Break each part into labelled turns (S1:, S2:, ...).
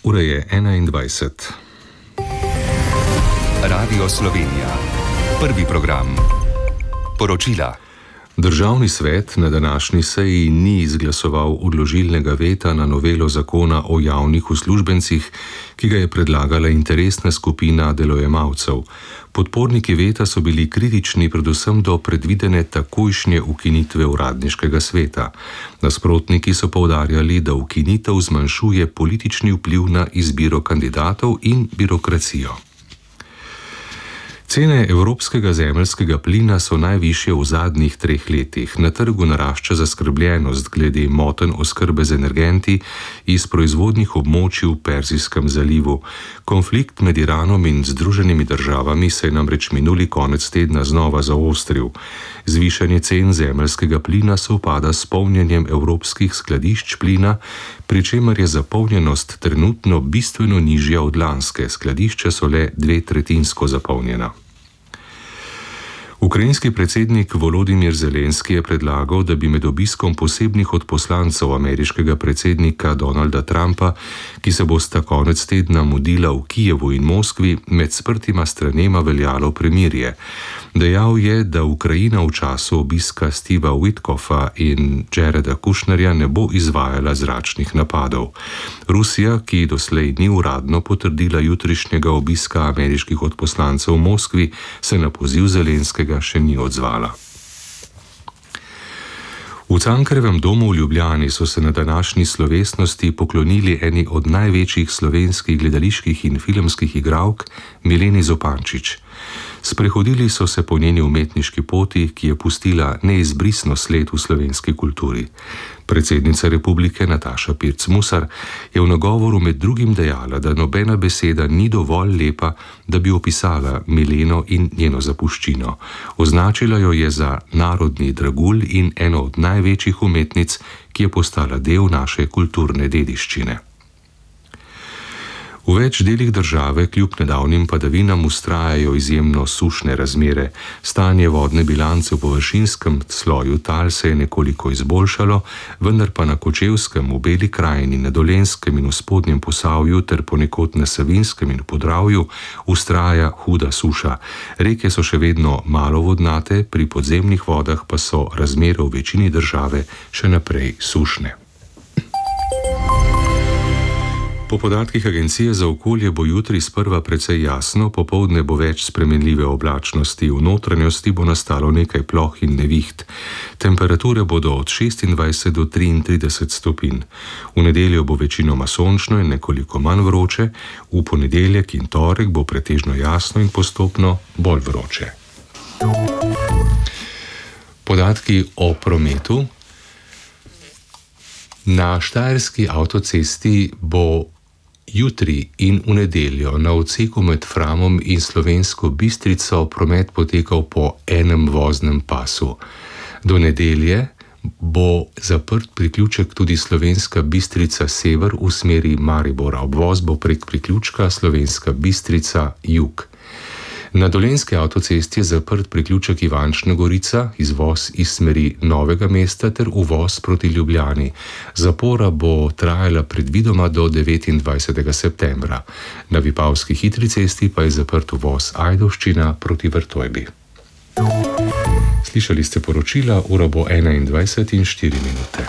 S1: Ura je 21.
S2: Radio Slovenija. Prvi program. Poročila.
S1: Državni svet na današnji seji ni izglasoval odložilnega veta na novelo zakona o javnih uslužbencih, ki ga je predlagala interesna skupina delojemalcev. Podporniki veta so bili kritični predvsem do predvidene takojšnje ukinitve uradniškega sveta. Nasprotniki so poudarjali, da ukinitev zmanjšuje politični vpliv na izbiro kandidatov in birokracijo. Cene evropskega zemeljskega plina so najvišje v zadnjih 3 letih. Na trgu narašča zaskrbljenost glede motenj oskrbe z energenti iz proizvodnih območij v Perzijskem zalivu. Konflikt med Iranom in Združenimi državami se je namreč minuli konec tedna znova zaostril. Zvišanje cen zemeljskega plina sovpada s polnjenjem evropskih skladišč plina, pri čemer je zapolnjenost trenutno bistveno nižja od lanske. Skladišča so le 2/3 zapolnjena. Ukrajinski predsednik Volodimir Zelenski je predlagal, da bi med obiskom posebnih odposlancev ameriškega predsednika Donalda Trumpa, ki se bosta konec tedna mudila v Kijevu in Moskvi, med sprtima stranema veljalo premirje. Dejal je, da Ukrajina v času obiska Steva Witkoffa in Jareda Kushnerja ne bo izvajala zračnih napadov. Rusija, ki doslej ni uradno potrdila jutrišnjega obiska ameriških odposlancev v Moskvi, se na poziv Zelenskega še ni odzvala. V Cankarjevem domu v Ljubljani so se na današnji slovesnosti poklonili eni od največjih slovenskih gledaliških in filmskih igralk, Mileni Zupančič. Sprehodili so se po njeni umetniški poti, ki je pustila neizbrisno sled v slovenski kulturi. Predsednica republike Nataša Pirc Musar je v nagovoru med drugim dejala, da nobena beseda ni dovolj lepa, da bi opisala Mileno in njeno zapuščino. Označila jo je za narodni dragulj in eno od največjih umetnic, ki je postala del naše kulturne dediščine. V več delih države kljub nedavnim padavinam vztrajajo izjemno sušne razmere. Stanje vodne bilance v površinskem sloju tal se je nekoliko izboljšalo, vendar pa na Kočevskem, v Beli krajini, na Dolenjskem in v Spodnjem Posavju ter ponekod na Savinjskem in Podravju vztraja huda suša. Reke so še vedno malo vodnate, pri podzemnih vodah pa so razmere v večini države še naprej sušne. Po podatkih Agencije za okolje bo jutri sprva precej jasno, popoldne bo več spremenljive oblačnosti, v notranjosti bo nastalo nekaj ploh in neviht. Temperature bodo od 26 do 33 stopinj. V nedeljo bo večinoma sončno in nekoliko manj vroče, v ponedeljek in torek bo pretežno jasno in postopno bolj vroče. Podatki o prometu. Na štajerski avtocesti bo jutri in v nedeljo na odseku med Framom in Slovensko Bistrico promet potekal po enem voznem pasu. Do nedelje bo zaprt priključek tudi Slovenska Bistrica sever v smeri Maribora. Obvoz bo prek priključka Slovenska Bistrica jug. Na Dolenjski avtocesti je zaprt priključek Ivančna Gorica, izvoz iz smeri Novega mesta ter uvoz proti Ljubljani. Zapora bo trajala predvidoma do 29. septembra. Na Vipavski hitri cesti pa je zaprt uvoz Ajdovščina proti Vrtojbi. Slišali ste poročila, ura bo 21 in 4 minute.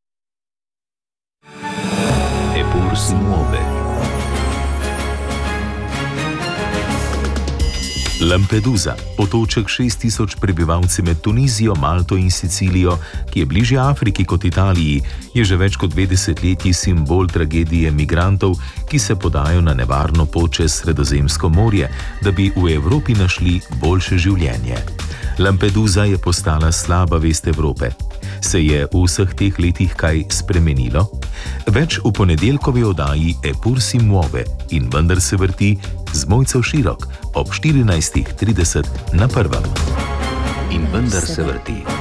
S3: Eppur si muove. Lampedusa, otoček 6000 prebivalci med Tunizijo, Malto in Sicilijo, ki je bližje Afriki kot Italiji, je že več kot 2 desetletji simbol tragedije migrantov, ki se podajo na nevarno pot čez Sredozemsko morje, da bi v Evropi našli boljše življenje. Lampedusa je postala slaba vest Evrope. Se je v vseh teh letih kaj spremenilo? Več v ponedeljkovi oddaji Eppur si muove in vendar se vrti z Mojco Širok ob 14:30 na Prvem. In vendar se vrti.